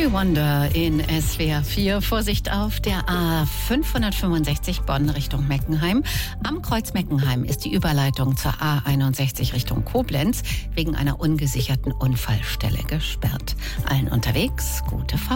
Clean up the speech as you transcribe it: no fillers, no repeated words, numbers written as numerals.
Stevie Wonder in SWR 4. Vorsicht auf der A565 Bonn Richtung Meckenheim. Am Kreuz Meckenheim ist die Überleitung zur A61 Richtung Koblenz wegen einer ungesicherten Unfallstelle gesperrt. Allen unterwegs gute Fahrt.